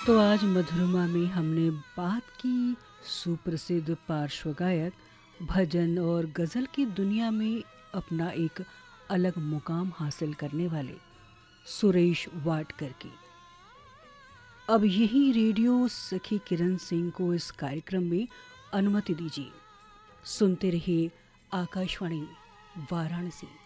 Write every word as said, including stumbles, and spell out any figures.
तो आज मधुरमा में हमने बात की सुप्रसिद्ध पार्श्व गायक, भजन और गज़ल की दुनिया में अपना एक अलग मुकाम हासिल करने वाले सुरेश वाडकर की। अब यही रेडियो सखी किरण सिंह को इस कार्यक्रम में अनुमति दीजिए। सुनते रहिए आकाशवाणी वाराणसी।